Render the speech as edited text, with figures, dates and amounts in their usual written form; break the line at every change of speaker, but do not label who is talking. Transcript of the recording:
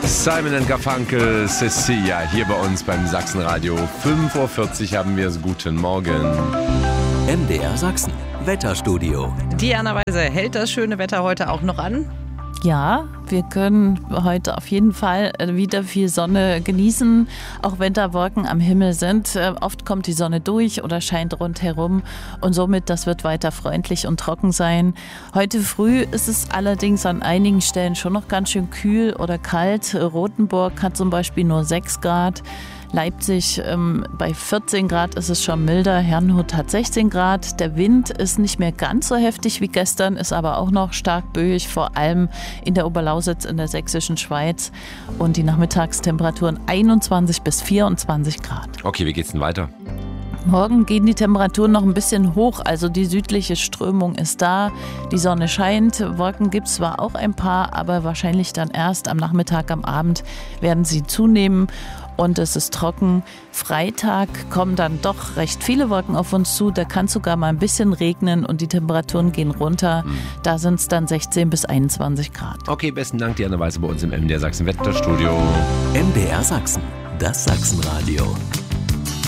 Simon & Garfunkel, Cecilia, hier bei uns beim Sachsenradio. 5:40 Uhr haben wir es. Guten Morgen.
MDR Sachsen, Wetterstudio.
Diana Weise, hält das schöne Wetter heute auch noch an?
Ja, wir können heute auf jeden Fall wieder viel Sonne genießen, auch wenn da Wolken am Himmel sind. Oft kommt die Sonne durch oder scheint rundherum und somit, das wird weiter freundlich und trocken sein. Heute früh ist es allerdings an einigen Stellen schon noch ganz schön kühl oder kalt. Rothenburg hat zum Beispiel nur 6 Grad. Leipzig bei 14 Grad ist es schon milder, Herrnhut hat 16 Grad. Der Wind ist nicht mehr ganz so heftig wie gestern, ist aber auch noch stark böig, vor allem in der Oberlausitz in der sächsischen Schweiz. Und die Nachmittagstemperaturen 21 bis 24 Grad.
Okay, wie geht's denn weiter?
Morgen gehen die Temperaturen noch ein bisschen hoch, also die südliche Strömung ist da, die Sonne scheint, Wolken gibt es zwar auch ein paar, aber wahrscheinlich dann erst am Nachmittag, am Abend werden sie zunehmen und es ist trocken. Freitag kommen dann doch recht viele Wolken auf uns zu, da kann es sogar mal ein bisschen regnen und die Temperaturen gehen runter, da sind es dann 16 bis 21 Grad.
Okay, besten Dank, Diana Weise bei uns im MDR Sachsen Wetterstudio.
MDR Sachsen, das Sachsenradio.